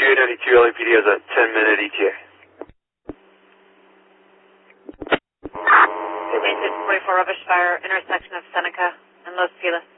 2892 LAPD has a 10-minute ETA. Maintain 44 rubbish fire, intersection of Seneca and Los Feliz.